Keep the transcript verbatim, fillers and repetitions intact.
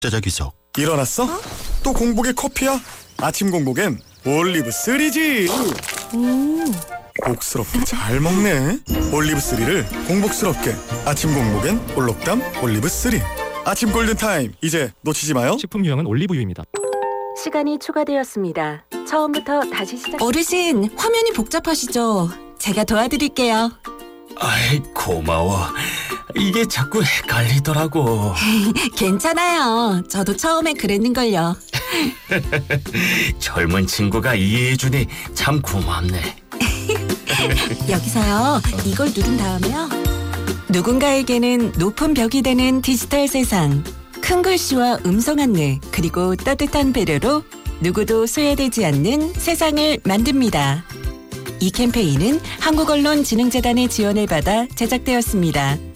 짜자기석. 일어났어? 어? 또 공복에 커피야? 아침 공복엔 올리브 쓰리지. 오. 복스럽게 잘 먹네. 올리브 쓰리를 공복스럽게. 아침 공복엔 올록담 올리브 쓰리. 아침 골든타임, 이제 놓치지 마요. 식품 유형은 올리브유입니다. 시간이 추가되었습니다. 처음부터 다시 시작. 어르신, 화면이 복잡하시죠? 제가 도와드릴게요. 아이, 고마워. 이게 자꾸 헷갈리더라고. 괜찮아요. 저도 처음엔 그랬는걸요. 젊은 친구가 이해해주니 참 고맙네. 여기서요, 이걸 누른 다음에요. 누군가에게는 높은 벽이 되는 디지털 세상. 큰 글씨와 음성 안내, 그리고 따뜻한 배려로 누구도 소외되지 않는 세상을 만듭니다. 이 캠페인은 한국언론진흥재단의 지원을 받아 제작되었습니다.